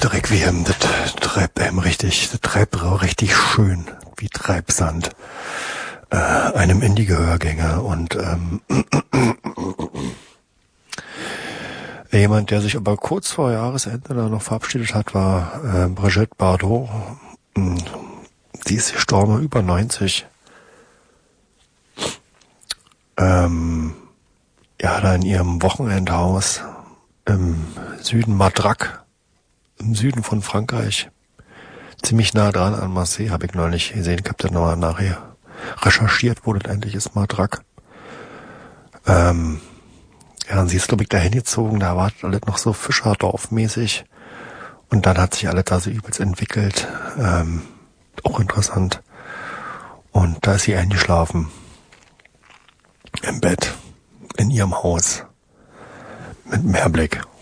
Requiem, das treibt richtig schön, wie Treibsand, einem Indie-Gehörgänger und jemand, der sich aber kurz vor Jahresende da noch verabschiedet hat, war Brigitte Bardot. Die ist gestorben, über 90. Ja, da in ihrem Wochenendhaus im Süden Madrac, im Süden von Frankreich, ziemlich nah dran an Marseille, habe ich noch nicht gesehen. Ich habe dann noch nachher recherchiert, wo das eigentlich ist, Madrac. Ja, und sie ist, glaube ich, da hingezogen, da war alles noch so Fischerdorfmäßig. Und dann hat sich alles da so übelst entwickelt. Auch interessant. Und da ist sie eingeschlafen. Im Bett. In ihrem Haus. Mit Meerblick.